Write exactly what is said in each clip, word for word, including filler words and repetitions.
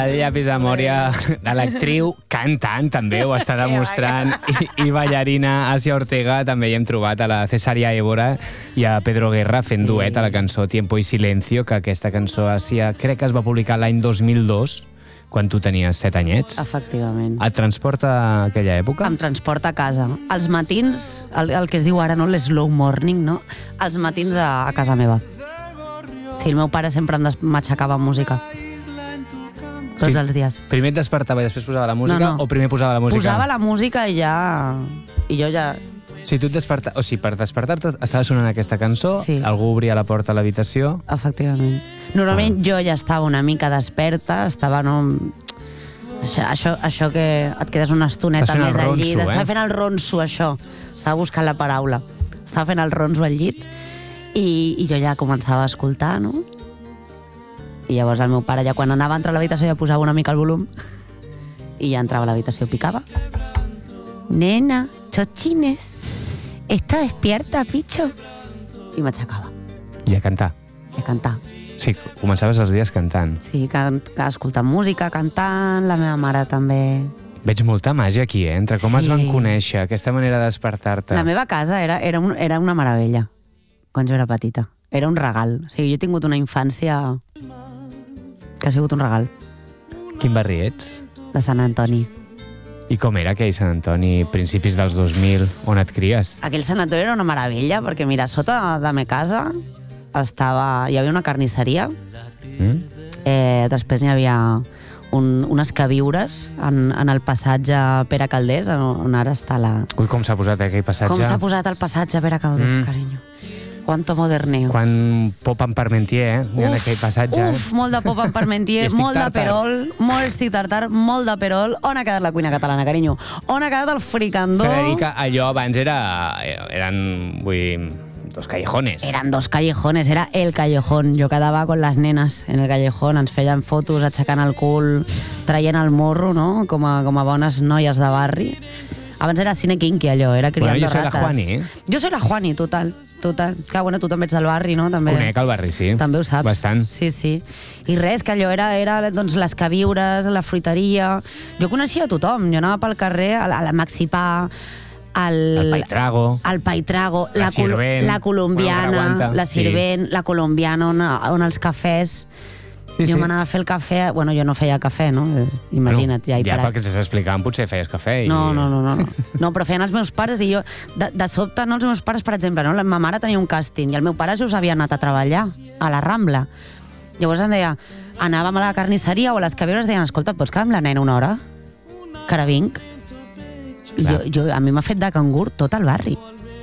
del llapis de Mòria, de l'actriu, cantant també, ho està demostrant, i, i ballarina Asia Ortega. També hi hem trobat a la Cesaria Évora i a Pedro Guerra fent sí. duet a la cançó Tiempo y Silencio, que aquesta cançó Asia crec que es va publicar l'any dos mil dos, quan tu tenies set anyets. Efectivament. Et transporta a aquella època? Em transporta a casa. Els matins, el, el que es diu ara, no, l'slow morning, no? Els matins a, a casa meva. Sí, el meu pare sempre m'aixecava amb música. Tots sí. els dies. Primer et despertava i després posava la música, no, no. o primer posava la música? Posava la música i ja... I jo ja... Si tu et desperta... O sigui, per despertar-te estava sonant aquesta cançó, sí. algú obria la porta a l'habitació... Efectivament. Normalment ah. jo ja estava una mica desperta, estava... No... Això, això, això que et quedes una estoneta més al llit. Eh? Estava fent el ronso, això. Estava buscant la paraula. Estava fent el ronso al llit i, i jo ja començava a escoltar, no? I llavors el meu pare ja quan anava a entrar a l'habitació ja posava una mica el volum i ja entrava a l'habitació, picava. Nena, chochines, ¿está despierta, picho? I m'aixecava. I a cantar. I a cantar. Sí, començaves els dies cantant. Sí, que, que escoltant música, cantant, la meva mare també. Veig molta màgia aquí, eh? Entre com sí. es van conèixer, aquesta manera de despertar-te. La meva casa era, era, un, era una meravella, quan jo era petita. Era un regal. O sigui, jo he tingut una infància que ha sigut un regal. Quin barri ets? De Sant Antoni. I com era aquell Sant Antoni, principis dels dos mil, on et cries? Aquell Sant Antoni era una meravella, perquè mira, sota de ma casa estava, hi havia una carnisseria, mm? eh, després hi havia un, unes queviures en, en el passatge Pere Calders, on ara està la... Ui, com s'ha posat aquell passatge? Com s'ha posat el passatge Pere Calders, mm. carinyo. Quanto moderneo. Quan pop en Parmentier, eh? Uf, en aquell passatge. Uf, eh? molt de pop en Parmentier, molt de perol, molt estic tartar, molt de perol. On ha quedat la cuina catalana, carinyo? On ha quedat el fricandó? S'ha de dir que allò abans era... eren, vull dir, dos callejones. Eren dos callejones, era el callejón. Jo quedava con las nenes en el callejón, ens feien fotos aixecant el cul, traient el morro, no? Com a, com a bones noies de barri. Abans era cine kinky, allò, era criando bueno, jo rates. Jo soy la Juani, eh? Jo soy la Juani, total, total. Que, bueno, tu també ets del barri, no? També... Conec el barri, sí. També ho saps. Bastant. Sí, sí. I res, que allò era, era doncs, les queviures, la fruiteria... Jo coneixia tothom, jo anava pel carrer, a la, a la Maxipà, el... El Paitrago. El Paitrago, la, la Sirvent. La colombiana, bueno, la Sirvent, sí. La colombiana, on, on els cafès... Sí, jo sí. m'anava a fer el cafè... Bueno, jo no feia cafè, no? Imagina't, ja hi ja parat. perquè s'està explicant, potser feies cafè i... No, no, no, no. No, però feien els meus pares i jo... De, de sobte, no els meus pares, per exemple, no? La meva mare tenia un càsting i el meu pare just havia anat a treballar a la Rambla. Llavors em deia... Anàvem a la carnisseria o a les queviures deien escolta, et pots quedar amb la nena una hora? Que ara vinc. I jo, jo, a mi m'ha fet de cangur tot el barri.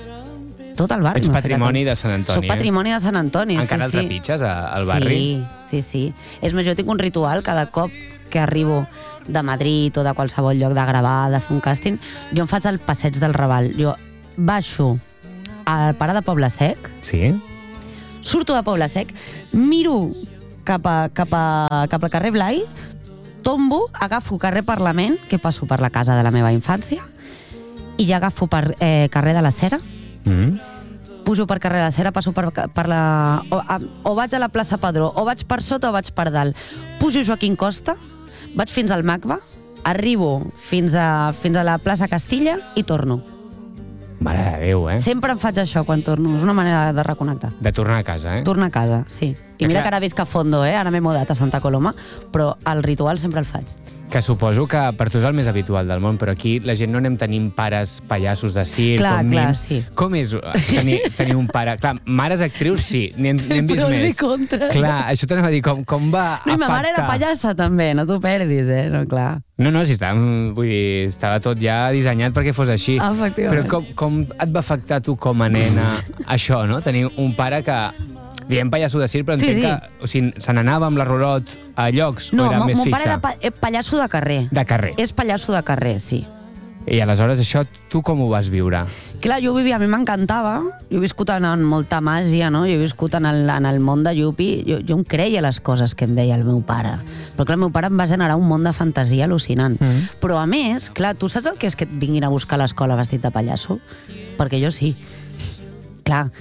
Tot el barri. Ets patrimoni de Sant Antoni. Soc patrimoni de Sant Antoni, sí, sí. Encara el trepitges al barri? Sí, sí, sí. És més, jo tinc un ritual cada cop que arribo de Madrid o de qualsevol lloc de gravar, de fer un càsting, jo em faig el passeig del Raval. Jo baixo al Parc de Poble Sec, sí. Surto de Poble Sec, miro cap, a, cap, a, cap al carrer Blai, tombo, agafo carrer Parlament, que passo per la casa de la meva infància, i ja agafo per eh, carrer de la Cera, mm. pujo per carrer de la Cera, passo per, per la... O, a, o vaig a la plaça Padró, o vaig per sota o vaig per dalt. Pujo Joaquim Costa, vaig fins al Macba, arribo fins a, fins a la plaça Castilla i torno. Mare de Déu, eh? Sempre em faig això quan torno, és una manera de reconnectar. De tornar a casa, eh? Tornar a casa, sí. I mira que ara visc a Fondo, eh? Ara m'he mudat a Santa Coloma, però el ritual sempre el faig. Que suposo que per tu és el més habitual del món, però aquí la gent no anem tenint pares pallassos de circ, clar, com clar, mims. Sí. Com és tenir, tenir un pare? Clar, mares actrius sí, n'hem vist Pros més. i contres. Clar, això t'anava a dir, com, com va no, afectar... I ma mare era pallassa també, no t'ho perdis, eh? No, clar. No, no, si estava, vull dir, estava tot ja dissenyat perquè fos així. Efectivament. Però com, com et va afectar tu com a nena això, no? Tenir un pare que... Diem pallasso de circ, però sí, entenc sí. que o sigui, se n'anava amb la Rolot a llocs no, o era més fixa? No, mon pare era pa pallasso de carrer. De carrer. És pallasso de carrer, sí. I aleshores això, tu com ho vas viure? Clar, jo vivia, a mi m'encantava. Jo he viscut en, en molta màgia, no? Jo he viscut en el, en el món de Yupi. Jo, jo em creia les coses que em deia el meu pare. Però clar, el meu pare em va generar un món de fantasia al·lucinant. Mm. Però a més, clar, tu saps el que és que et vinguin a buscar a l'escola vestit de pallasso? Perquè jo sí. Clar.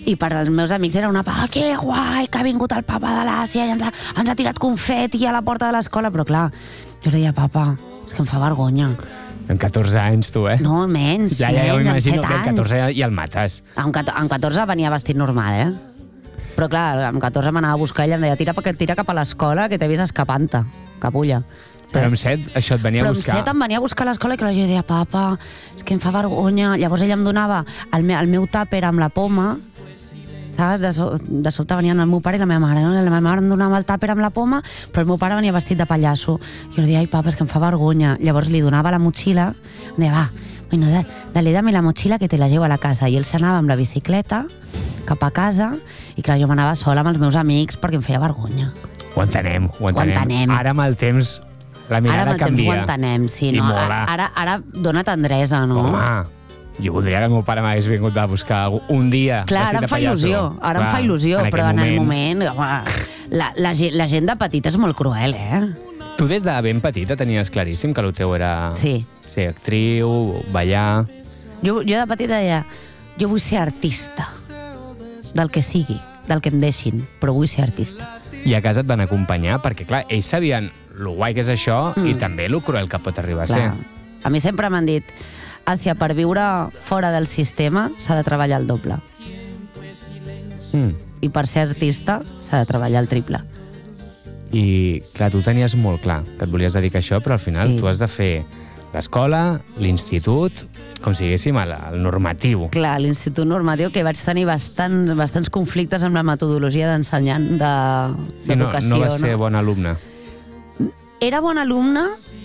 I per als meus amics era una paga, que guai, que ha vingut el papa de l'Àsia i ens ha, ens ha tirat confeti a la porta de l'escola. Però clar, jo li deia, papa, és que em fa vergonya. En catorze anys, tu, eh? No, menys, ja, ja, ja menys, m'imagino amb set que en catorze anys. ja el mates. Amb catorze venia vestit normal, eh? Però clar, amb catorze m'anava a buscar i em deia, tira, tira cap a l'escola, que t'he vist escapant-te, capulla. Però amb set això et venia Però a buscar. Però amb set em venia a buscar a l'escola i clar, jo deia, papa, és que em fa vergonya. Llavors ella em donava el, me, el meu tàper amb la poma, saps? De, so, de sobte venien el meu pare i la meva mare, no? La meva mare em donava el tàper amb la poma, però el meu pare venia vestit de pallasso. Jo li deia, ai, papa, és que em fa vergonya. Llavors li donava la motxilla, em deia, va, bueno, dale, dame la mochila que te la llevo a la casa. I ell s'anava amb la bicicleta cap a casa i clar, jo m'anava sola amb els meus amics perquè em feia vergonya. Ho entenem, ho entenem. Ho entenem. Ara amb el temps la mirada canvia. Ara amb el temps ho entenem, sí. I No? mola. Ara, ara dona tendresa, no? Home, jo voldria que el meu pare m'hagués vingut a buscar un dia. Clar, ara em fa il·lusió, ara em fa il·lusió, però en el moment, home, la, la, gent- la gent de petit és molt cruel, eh? Tu des de ben petita tenies claríssim que el teu era Sí. ser actriu, ballar... Jo, jo de petita deia, jo vull ser artista, del que sigui, del que em deixin, però vull ser artista. I a casa et van acompanyar, perquè clar, ells sabien lo guai que és això Mm. i també lo cruel que pot arribar a Clar. ser. A mi sempre m'han dit, Àsia, per viure fora del sistema s'ha de treballar el doble. Mm. I per ser artista s'ha de treballar el triple. I clar, tu tenies molt clar que et volies dedicar a això, però al final Sí. tu has de fer l'escola, l'institut, com si diguéssim el, el normatiu. Clar, a l'Institut Normatiu, que vaig tenir bastant, bastants conflictes amb la metodologia d'ensenyant de- Sí, no, d'educació. no vas ser bon alumne. Era bon alumne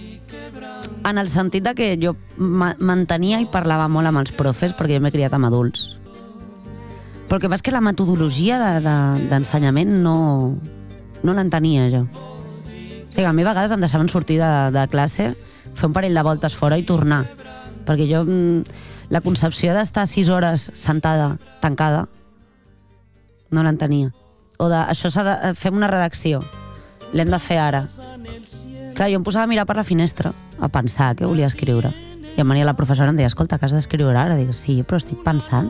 en el sentit de que jo ma- mantenia i parlava molt amb els profes perquè jo m'he criat amb adults. Però el que passa és que la metodologia de- de- d'ensenyament de, no, no l'entenia jo. O sigui, a mi a vegades em deixaven sortir de, de classe, fer un parell de voltes fora i tornar. Perquè jo, mm, la concepció d'estar sis hores sentada, tancada, no l'entenia. O de, això s'ha de fer una redacció, l'hem de fer ara. Clar, jo em posava a mirar per la finestra, a pensar què volia escriure. I em venia la professora i em deia, escolta, que has d'escriure ara? Dic, sí, però estic pensant.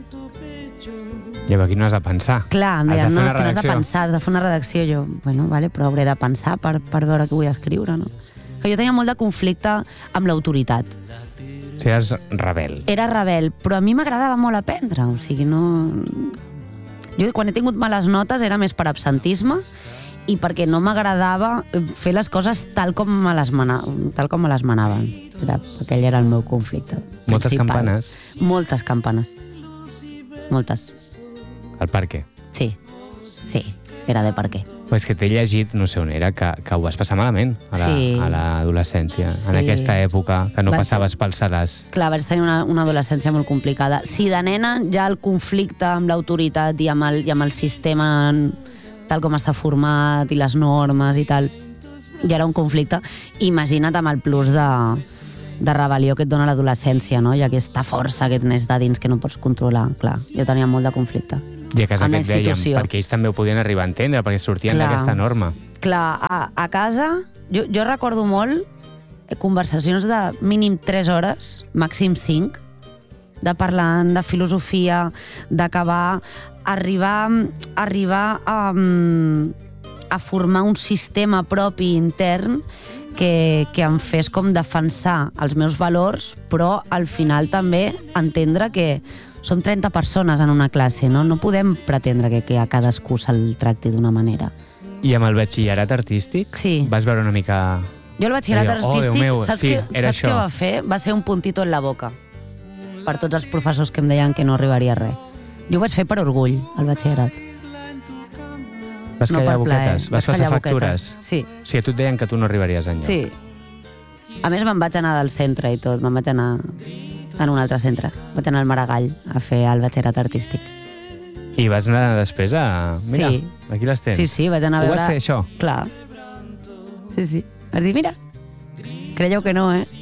I aquí no has de pensar. Clar, em Has de deien, fer no, una és que no has de redacció. pensar, has de fer una redacció. Jo, bueno, vale, però hauré de pensar per, per veure què vull escriure, no? Que jo tenia molt de conflicte amb l'autoritat. O sigui, eres rebel. Era rebel, però a mi m'agradava molt aprendre, o sigui, no... Jo quan he tingut males notes era més per absentisme i perquè no m'agradava fer les coses tal com me les, mana... tal com me les manaven. Era, aquell era el meu conflicte Moltes principal. campanes. Moltes campanes. Moltes. El per què? Sí, sí, era de per què. Però és que t'he llegit, no sé on era, que, que ho vas passar malament a la- Sí. a l'adolescència, Sí. en aquesta època, que no Va ser- passaves pel sedàs. Clar, vaig tenir una, una adolescència molt complicada. Si de nena ja el conflicte amb l'autoritat i, amb el, i amb el sistema tal com està format i les normes i tal, ja era un conflicte. Imagina't amb el plus de, de rebel·lió que et dona l'adolescència, no? I aquesta força que et neix de dins que no pots controlar. Clar, jo tenia molt de conflicte. I a casa Amb què la et deien? institució. Perquè ells també ho podien arribar a entendre, perquè sortien Clar. d'aquesta norma. Clar, a, a casa jo, jo recordo molt eh, conversacions de mínim tres hores, màxim cinc, de parlant de filosofia, d'acabar, arribar, arribar a, mm, a formar un sistema propi intern que, que em fes com defensar els meus valors, però al final també entendre que som trenta persones en una classe, no? No podem pretendre que, que a cadascú se'l tracti d'una manera. I amb el batxillerat artístic Sí. vas veure una mica... Jo el batxillerat Allò, oh, Déu artístic, meu, saps, sí, què, era saps això. què va fer? Va ser un puntito en la boca per tots els professors que em deien que no arribaria a res. Jo ho vaig fer per orgull, el batxillerat. Vas no callar per plaer. boquetes? Vas Vaig passar callar factures? boquetes. Sí, O sigui, a tu et deien que tu no arribaries enlloc. sí. A més, me'n vaig anar del centre i tot. Me'n vaig anar en un altre centre. Vaig anar al Maragall a fer el batxillerat artístic. I vas anar després a... Mira, Sí. aquí les tens. Sí, sí, vaig anar a Ho veure... vas fer, això? Clar. Sí, sí. Vas dir, mira, creieu que no, eh?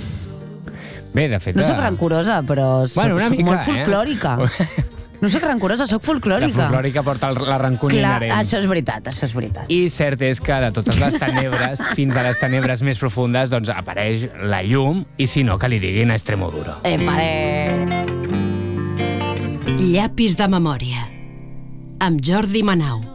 Bé, de fet... No soc eh, rancorosa, però soc, Bueno, una soc mica, molt eh? folclòrica. No soc rancorosa, soc La folclòrica. folclòrica porta el- la rancúnia Clar, inherent. això és veritat, això és veritat. I cert és que de totes les tenebres, fins a les tenebres més profundes, doncs apareix la llum, i si no, que li diguin a Extremoduro. Eh, pare... Llapis de memòria, amb Jordi Manau.